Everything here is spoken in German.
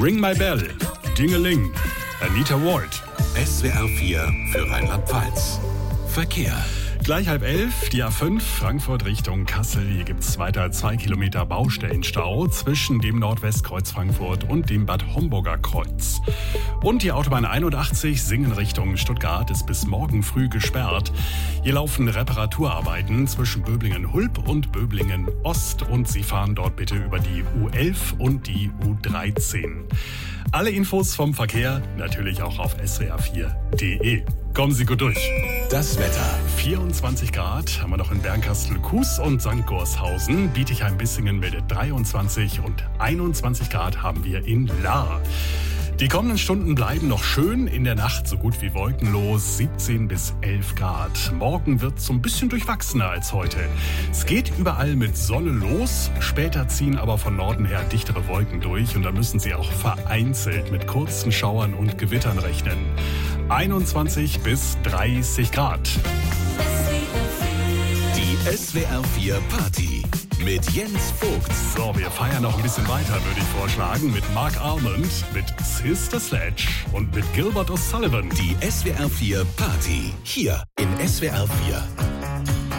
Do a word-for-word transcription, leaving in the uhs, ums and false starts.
Ring My Bell, Dingeling, Anita Ward. S W R vier für Rheinland-Pfalz. Verkehr. Gleich halb elf, die A fünf, Frankfurt Richtung Kassel. Hier gibt es weiter zwei Kilometer Baustellenstau zwischen dem Nordwestkreuz Frankfurt und dem Bad Homburger Kreuz. Und die Autobahn einundachtzig, Singen Richtung Stuttgart, ist bis morgen früh gesperrt. Hier laufen Reparaturarbeiten zwischen Böblingen-Hulb und Böblingen-Ost und Sie fahren dort bitte über die U elf und die U dreizehn. Alle Infos vom Verkehr natürlich auch auf S W R vier Punkt de. Kommen Sie gut durch. Das Wetter. vierundzwanzig Grad haben wir noch in Bernkastel-Kues und Sankt Gorshausen. Bietigheim-Bissingen meldet dreiundzwanzig und einundzwanzig Grad haben wir in Lahr. Die kommenden Stunden bleiben noch schön, in der Nacht so gut wie wolkenlos, siebzehn bis elf Grad. Morgen wird es so ein bisschen durchwachsener als heute. Es geht überall mit Sonne los, später ziehen aber von Norden her dichtere Wolken durch und da müssen Sie auch vereinzelt mit kurzen Schauern und Gewittern rechnen. einundzwanzig bis dreißig Grad. Die S W R vier Party mit Jens Vogt. So, wir feiern noch ein bisschen weiter, würde ich vorschlagen, mit Mark Almond, mit Sister Sledge und mit Gilbert O'Sullivan. Die S W R vier Party hier in S W R vier.